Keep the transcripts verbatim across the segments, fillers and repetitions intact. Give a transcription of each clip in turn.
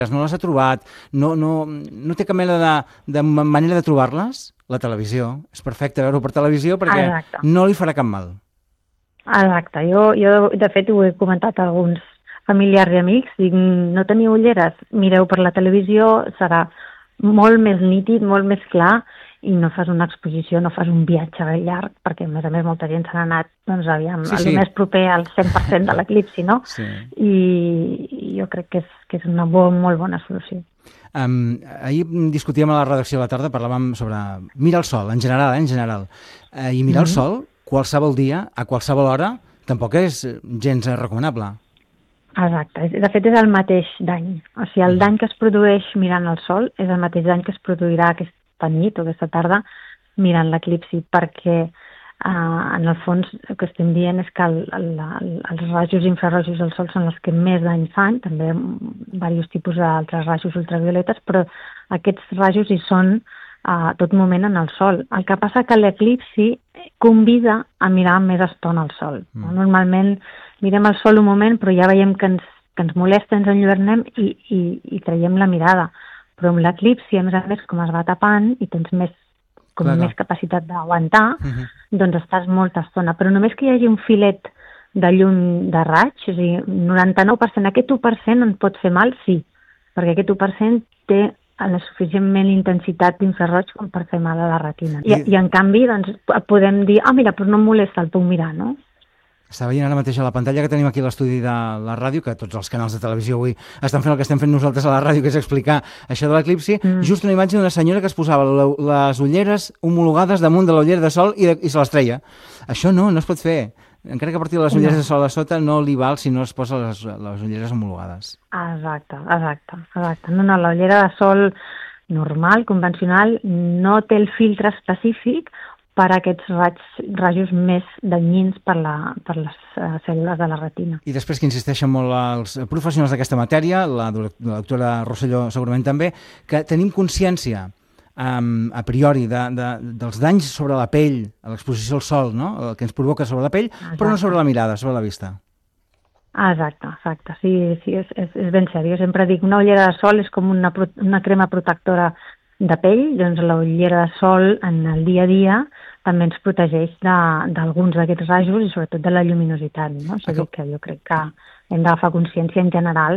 no les ha trobat, no, no, no té cap mena de, de manera de trobar-les, la televisió. És perfecte veure-ho per televisió perquè Exacte. No li farà cap mal. Exacte. Jo, jo, de fet, ho he comentat a alguns familiars i amics. Dic, no teniu ulleres? Mireu per la televisió, serà molt més nítid, molt més clar, i no fas una exposició, no fas un viatge llarg, perquè a més a més molta gent s'ha anat, doncs aviam, sí, sí. el més proper al cent per cent de l'eclipsi, no? Sí. I, I jo crec que és, que és una bo, molt bona solució. Um, ahir discutíem a la redacció de la tarda, parlàvem sobre mirar el sol, en general, eh, en general. Uh, I mirar mm-hmm. el sol, qualsevol dia, a qualsevol hora, tampoc és gens recomanable. Exacte. De fet, és el mateix dany. O sigui, el dany que es produeix mirant el sol és el mateix dany que es produirà aquesta nit o aquesta tarda mirant l'eclipsi, perquè eh, en el fons el que estem dient és que el, el, el, els rajos infrarrojos del sol són els que més dany fan, també diversos tipus d'altres rajos ultravioletes, però aquests rajos hi són a tot moment en el sol. El que passa que l'eclipsi convida a mirar més estona al sol. Mm. Normalment mirem el sol un moment, però ja veiem que ens, que ens molesta, ens enlluernem i, i, i traiem la mirada. Però amb l'eclipsi, a més a més, com es va tapant i tens més, com Clar, més capacitat d'aguantar, uh-huh. doncs estàs molta estona. Però només que hi hagi un filet de llum de raig, o sigui, noranta-nou per cent, aquest u per cent en pot fer mal, sí, perquè aquest u per cent té la suficientment intensitat d'infraroig com per fer mal a la retina. I, I, i en canvi, doncs, podem dir, ah, mira, però no em molesta, el puc mirar, no? Estava veient ara mateix a la pantalla que tenim aquí a l'estudi de la ràdio, que tots els canals de televisió avui estan fent el que estem fent nosaltres a la ràdio, que és explicar això de l'eclipsi, mm. just una imatge d'una senyora que es posava les ulleres homologades damunt de l'ullera de sol i, de, i se les treia. Això no, no es pot fer. Encara que a partir de les ulleres de sol a sota no li val si no es posa les, les ulleres homologades. Exacte, exacte, exacte. No, no, l'ullera de sol normal, convencional, no té el filtre específic per a aquests raigs, rajos més danyins per, la, per les uh, cèl·lules de la retina. I després que insisteixen molt els professionals d'aquesta matèria, la, la doctora Rosselló segurament també, que tenim consciència um, a priori de, de, dels danys sobre la pell, a l'exposició al sol, no? El que ens provoca sobre la pell, Exacte. Però no sobre la mirada, sobre la vista. Exacte, exacte. Sí, sí, és, és, és ben seriós. Jo sempre dic, una ullera de sol és com una, una crema protectora de pell, doncs la ullera de sol en el dia a dia també ens protegeix d'alguns d'aquests rajos i sobretot de la lluminositat, no? O sigui que jo crec que hem d'agafar consciència en general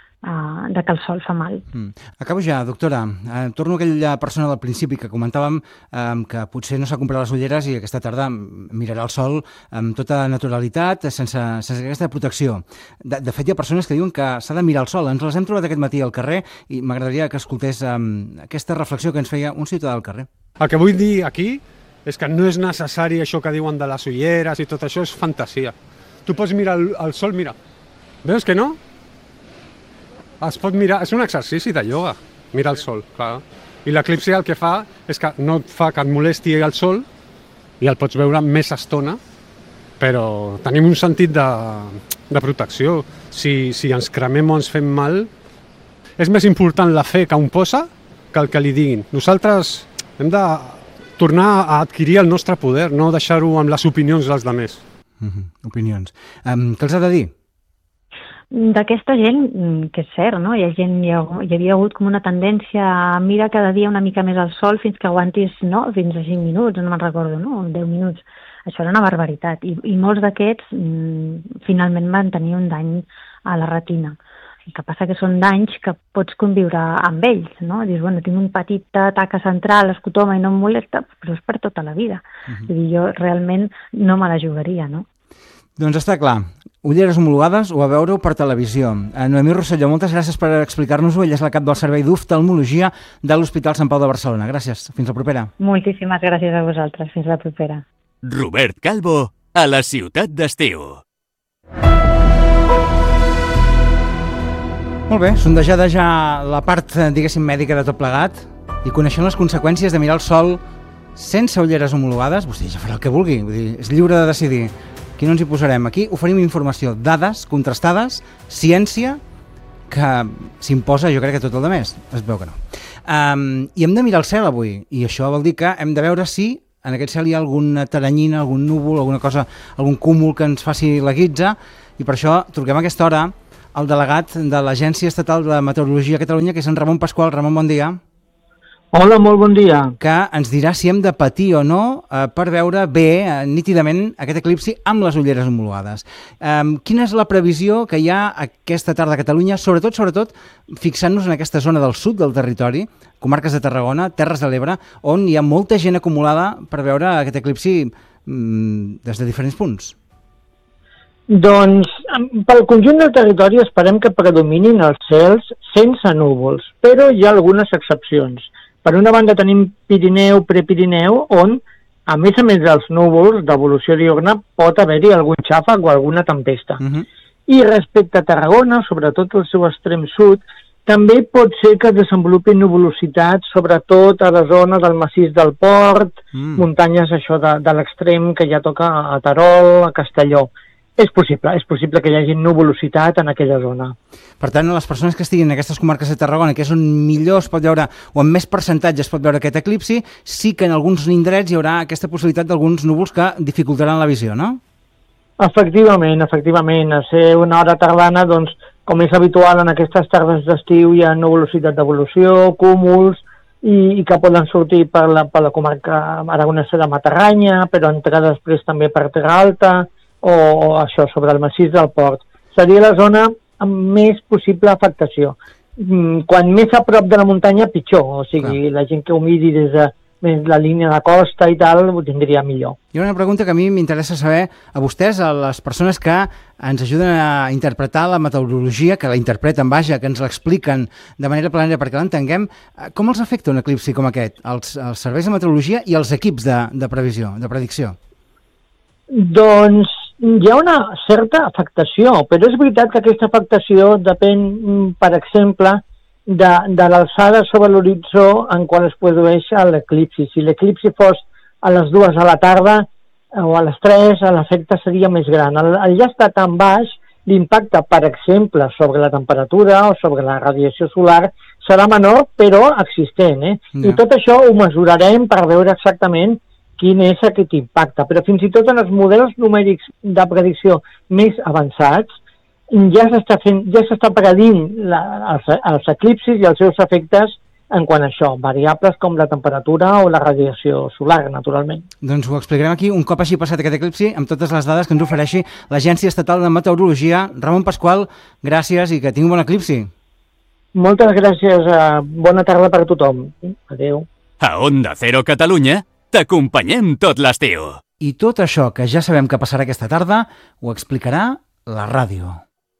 uh, de que el sol fa mal. Mm. Acabo ja, doctora. Uh, torno a aquella persona del principi que comentàvem um, que potser no s'ha comprat les ulleres i aquesta tarda mirarà el sol amb tota naturalitat, sense, sense aquesta protecció. De, de fet, hi ha persones que diuen que s'ha de mirar el sol. Ens les hem trobat aquest matí al carrer i m'agradaria que escoltés um, aquesta reflexió que ens feia un ciutadà al carrer. El que vull dir aquí és que no és necessari això que diuen de les ulleres i tot això és fantasia. Tu pots mirar el, el sol, mira. Veus que no? Es pot mirar, és un exercici de ioga, mira el sol, clar. I l'eclipsi el que fa és que no et fa que et molesti el sol i el pots veure més estona, però tenim un sentit de, de protecció. Si, si ens cremem o ens fem mal, és més important la fe que un posa que el que li diguin. Nosaltres hem de tornar a adquirir el nostre poder, no deixar-ho amb les opinions dels altres. Mm-hmm. Opinions. Um, què els ha de dir? D'aquesta gent, que és cert, no? Hi ha gent, hi, ha, hi havia hagut com una tendència a mirar cada dia una mica més al sol fins que aguantis, no? Fins a cinc minuts, no me'n recordo, no? deu minuts. Això era una barbaritat. I, i molts d'aquests mm, finalment van tenir un dany a la retina. El que passa que són danys que pots conviure amb ells, no? Dius, bueno, tinc un petit taca central, escotoma i no em molesta, però és per tota la vida. Uh-huh. Vull dir, jo realment no me la jugaria, no? Doncs està clar. Ulleres homologades o a veure-ho per televisió. Noemí Rosselló, moltes gràcies per explicar-nos-ho. Ella és la cap del Servei d'Oftalmologia de l'Hospital Sant Pau de Barcelona. Gràcies. Fins la propera. Moltíssimes gràcies a vosaltres. Fins la propera. Robert Calvo, a la ciutat d'estiu. Molt bé, sondejada ja la part, diguéssim, mèdica de tot plegat i coneixent les conseqüències de mirar el sol sense ulleres homologades, vostè ja farà el que vulgui, vull dir, és lliure de decidir. Aquí no ens hi posarem. Aquí oferim informació, dades contrastades, ciència, que s'imposa, jo crec que tot el de més. Es veu que no. Um, I hem de mirar el cel avui, i això vol dir que hem de veure si en aquest cel hi ha alguna teranyina, algun núvol, alguna cosa, algun cúmul que ens faci la guitza, i per això truquem a aquesta hora el delegat de l'Agència Estatal de Meteorologia a Catalunya, que és en Ramon Pasqual. Ramon, bon dia. Hola, molt bon dia. Que ens dirà si hem de patir o no eh, per veure bé, eh, nítidament, aquest eclipsi amb les ulleres homologades. Eh, quina és la previsió que hi ha aquesta tarda a Catalunya, sobretot, sobretot, fixant-nos en aquesta zona del sud del territori, comarques de Tarragona, Terres de l'Ebre, on hi ha molta gent acumulada per veure aquest eclipsi mm, des de diferents punts? Doncs, pel conjunt del territori esperem que predominin els cels sense núvols, però hi ha algunes excepcions. Per una banda tenim Pirineu, Prepirineu, on, a més a més dels núvols d'evolució diurna, pot haver-hi algun xàfec o alguna tempesta. Uh -huh. I respecte a Tarragona, sobretot el seu extrem sud, també pot ser que es desenvolupin nuvolositats, sobretot a la zona del massís del Port, mm. muntanyes això de, de l'extrem que ja toca a Terol, a Castelló. És possible, és possible que hi hagi nuvolositat en aquella zona. Per tant, les persones que estiguin en aquestes comarques de Tarragona, que és on millor es pot veure, o amb més percentatge es pot veure aquest eclipsi, sí que en alguns indrets hi haurà aquesta possibilitat d'alguns núvols que dificultaran la visió, no? Efectivament, efectivament. A ser una hora tardana, doncs, com és habitual en aquestes tardes d'estiu, hi ha nuvolositat d'evolució, cúmuls, i, i que poden sortir per la, per la comarca aragonesa de Matarranya, però entrar després també per Terra Alta, o, o això, sobre el massís del Port. Seria la zona amb més possible afectació. Quan més a prop de la muntanya, pitjor. O sigui, clar, la gent que ho miri des de, des de la línia de costa i tal, ho tindria millor. Hi ha una pregunta que a mi m'interessa saber a vostès, a les persones que ens ajuden a interpretar la meteorologia, que la interpreten, vaja, que ens l'expliquen de manera planera perquè l'entenguem. Com els afecta un eclipsi com aquest? Els, els serveis de meteorologia i els equips de, de previsió, de predicció? Doncs hi ha una certa afectació, però és veritat que aquesta afectació depèn, per exemple, de, de l'alçada sobre l'horitzó en qual es produeix l'eclipsi. Si l'eclipsi fos a les dues de la tarda o a les tres, l'efecte seria més gran. El, el ja està tan baix, l'impacte, per exemple, sobre la temperatura o sobre la radiació solar serà menor, però existent. Eh? Ja. I tot això ho mesurarem per veure exactament quin és aquest impacte. Però fins i tot en els models numèrics de predicció més avançats ja s'està fent, ja s'està predint la, els, els eclipsis i els seus efectes en quant a això, variables com la temperatura o la radiació solar, naturalment. Doncs ho explicarem aquí un cop hagi passat aquest eclipsi amb totes les dades que ens ofereixi l'Agència Estatal de Meteorologia. Ramon Pasqual, gràcies i que tingui un bon eclipsi. Moltes gràcies, uh, bona tarda per a tothom. Adéu. A Onda Cero Catalunya t'acompanyem tot l'estiu. I tot això que ja sabem que passarà aquesta tarda ho explicarà la ràdio.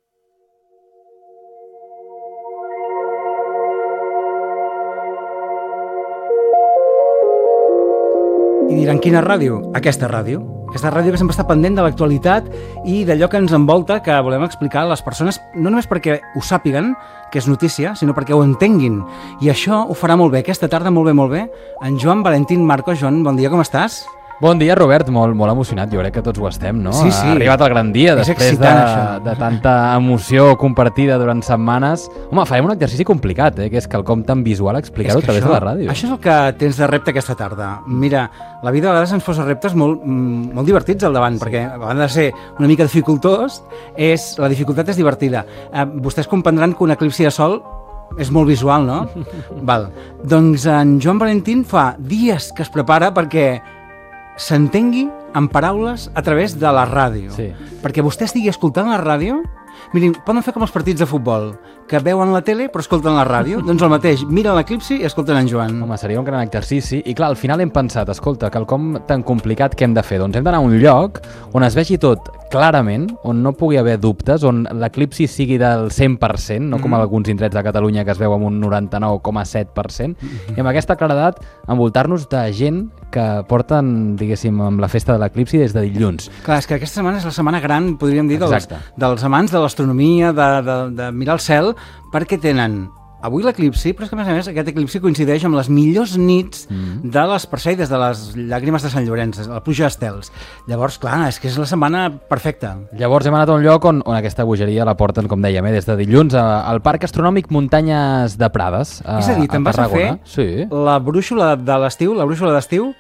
I diran, quina ràdio? Aquesta ràdio. Aquesta ràdio que sempre està pendent de l'actualitat i d'allò que ens envolta, que volem explicar a les persones, no només perquè ho sàpiguen, que és notícia, sinó perquè ho entenguin. I això ho farà molt bé, aquesta tarda molt bé, molt bé, en Joan Valentín Marcos. Joan, bon dia, com estàs? Bon dia, Robert, molt, molt emocionat, jo crec que tots ho estem, no? Sí, sí. Ha arribat el gran dia, és després de, de tanta emoció compartida durant setmanes. Home, farem un exercici complicat, eh? Que és quelcom tan visual explicar-ho a través això, de la ràdio. Això és el que tens de repte aquesta tarda. Mira, la vida a vegades ens posa reptes molt, molt divertits al davant, sí, perquè a banda de ser una mica dificultós, és, la dificultat és divertida. Eh, vostès comprendran que un eclipsi de sol és molt visual, no? Val. Doncs en Joan Valentín fa dies que es prepara perquè s'entengui en paraules a través de la ràdio. Sí. Perquè vostè estigui escoltant la ràdio, mirin, poden fer com els partits de futbol, que veuen la tele però escolten la ràdio. Doncs el mateix, miren l'eclipsi i escolten en Joan. Home, seria un gran exercici. I clar, al final hem pensat, escolta, quelcom tan complicat que hem de fer. Doncs hem d'anar a un lloc on es vegi tot clarament, on no pugui haver dubtes, on l'eclipsi sigui del cent per cent, no com Mm. alguns indrets de Catalunya que es veu amb un noranta-nou coma set per cent, Mm-hmm. i amb aquesta claredat envoltar-nos de gent que porten, diguéssim, amb la festa de l'eclipsi des de dilluns. Clar, és que aquesta setmana és la setmana gran, podríem dir, dels, Exacte. dels amants de l'astronomia, de, de, de mirar el cel, perquè tenen avui l'eclipsi, però és que a més a més aquest eclipsi coincideix amb les millors nits Mm. de les Perseides, de les llàgrimes de Sant Llorenç, la pluja d'estels. Llavors, clar, és que és la setmana perfecta. Llavors hem anat a un lloc on, on aquesta bogeria la porten, com dèiem, eh, des de dilluns a, al Parc Astronòmic Muntanyes de Prades, a, És a dir, te'n vas a Tarragona. fer Sí. la brúixola de l'estiu, la brúixola d'estiu,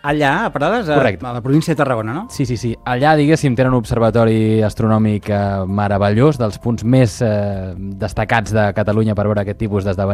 allà, a Prades, a, Correcte. a la província de Tarragona, no? Sí, sí, sí. Allà, diguéssim, tenen un observatori astronòmic eh, meravellós, dels punts més eh, destacats de Catalunya per veure aquest tipus d'esdeveniments.